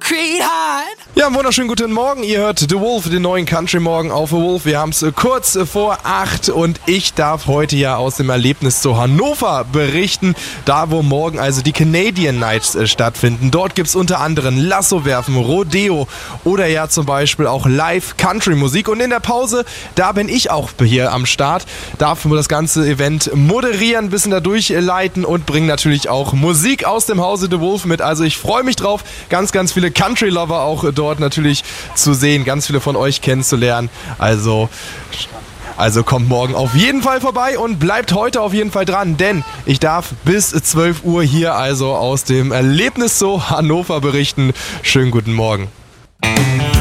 concrete heart. Ja, einen wunderschönen guten Morgen. Ihr hört The Wolf, den neuen Country Morgen auf The Wolf. Wir haben es kurz vor 8 und ich darf heute ja aus dem Erlebnis zu Hannover berichten. Da, wo morgen also die Canadian Nights stattfinden. Dort gibt es unter anderem Lassowerfen, Rodeo oder ja zum Beispiel auch Live-Country-Musik. Und in der Pause, da bin ich auch hier am Start. Darf das ganze Event moderieren, ein bisschen da durchleiten und bringe natürlich auch Musik aus dem Hause The Wolf mit. Also ich freue mich drauf, ganz viele Country-Lover auch dort natürlich zu sehen, ganz viele von euch kennenzulernen. Also kommt morgen auf jeden Fall vorbei und bleibt heute auf jeden Fall dran, denn ich darf bis 12 Uhr hier also aus dem Erlebnis zu Hannover berichten. Schönen guten Morgen.